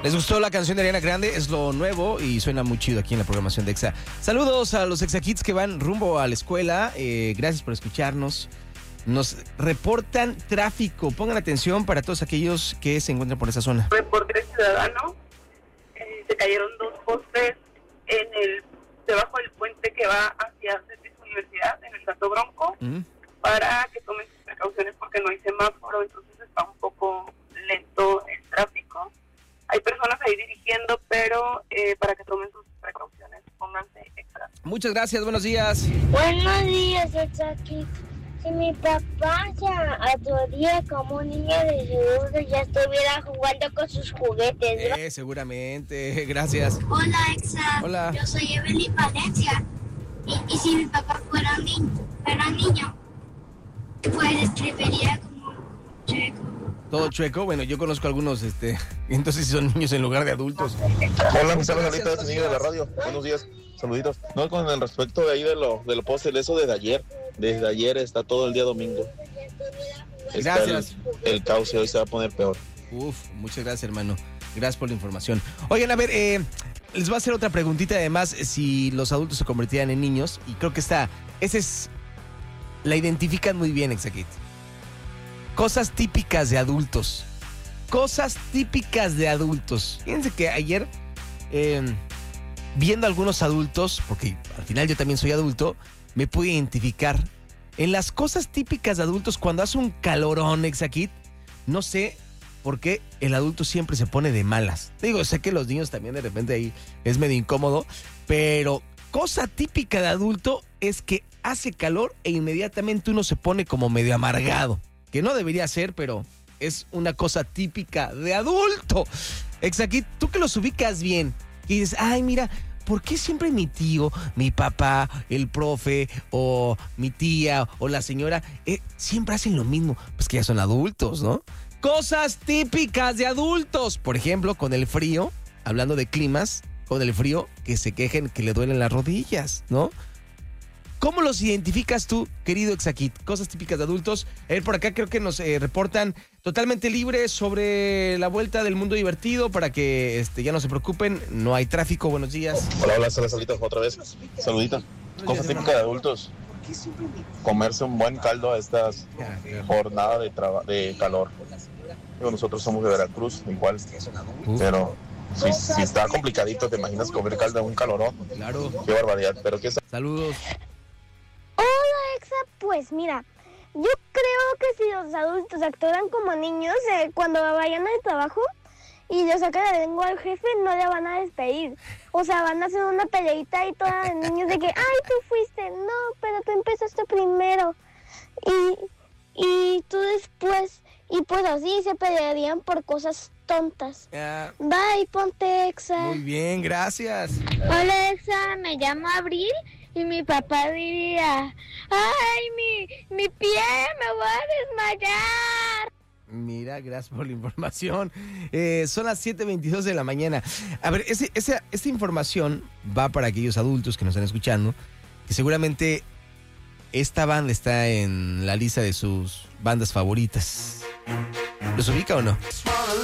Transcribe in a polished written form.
¿Les gustó la canción de Ariana Grande? Es lo nuevo y suena muy chido aquí en la programación de Exa. Saludos a los Exa Kids que van rumbo a la escuela. Gracias por escucharnos. Nos reportan tráfico. Pongan atención para todos aquellos que se encuentran por esa zona. Reporte ciudadano. Se cayeron 2 postes debajo del puente que va hacia Cetis Universidad, en el Salto Bronco, para que tomen sus precauciones porque no hay semáforo, entonces está un poco lento el tráfico. Hay personas ahí dirigiendo, pero para que tomen sus precauciones, pónganse extra. Muchas gracias, buenos días. Buenos días, Exa Kids. Si mi papá ya otro día como un niño de seguro ya estuviera jugando con sus juguetes, ¿no? Seguramente, gracias. Hola, Exa. Hola. Yo soy Evelyn Valencia. Y si mi papá fuera niño, pues escribiría como chueco. Todo chueco. Bueno, yo conozco algunos, entonces son niños en lugar de adultos. Hola, mis amigos de la radio. Buenos días, saluditos. No, con el respecto de ahí de lo postes, eso desde ayer está todo el día domingo. Gracias. El cauce hoy se va a poner peor. Muchas gracias, hermano. Gracias por la información. Oigan, a ver, les voy a hacer otra preguntita, además, si los adultos se convertían en niños, y creo que la identifican muy bien, Exa Kids. Cosas típicas de adultos. Cosas típicas de adultos. Fíjense que ayer, viendo a algunos adultos, porque al final yo también soy adulto, me pude identificar en las cosas típicas de adultos. Cuando hace un calorón, Exa Kids, no sé por qué el adulto siempre se pone de malas. Digo, sé que los niños también de repente ahí es medio incómodo, pero cosa típica de adulto es que hace calor e inmediatamente uno se pone como medio amargado. Que no debería ser, pero es una cosa típica de adulto. Exa Kids, tú que los ubicas bien, que dices, ay, mira, ¿por qué siempre mi tío, mi papá, el profe, o mi tía, o la señora, siempre hacen lo mismo? Pues que ya son adultos, ¿no? Cosas típicas de adultos. Por ejemplo, con el frío, hablando de climas, con el frío, que se quejen que le duelen las rodillas, ¿no? ¿Cómo los identificas tú, querido Exa Kids? Cosas típicas de adultos. Por acá creo que nos reportan totalmente libres sobre la vuelta del mundo divertido para que ya no se preocupen. No hay tráfico. Buenos días. Hola, saluditos otra vez. Saluditos. Cosas típicas de adultos. Comerse un buen caldo a estas jornadas de calor. Nosotros somos de Veracruz, igual. Pero si está complicadito, ¿te imaginas comer caldo en un calorón? Claro. Qué barbaridad. Pero qué. Saludos. Hola, Exa, pues mira, yo creo que si los adultos actúan como niños, cuando vayan al trabajo y le sacan la lengua al jefe, no le van a despedir. O sea, van a hacer una peleita y toda de niños de que, ay, tú fuiste, no, pero tú empezaste primero. Y tú después, y pues así se pelearían por cosas tontas. Bye, ponte Exa. Muy bien, gracias. Hola, Exa, me llamo Abril. Y mi papá diría, ¡ay, mi pie, me voy a desmayar! Mira, gracias por la información. Son las 7:22 de la mañana. A ver, esta información va para aquellos adultos que nos están escuchando, que seguramente esta banda está en la lista de sus bandas favoritas. ¿Los ubica o no?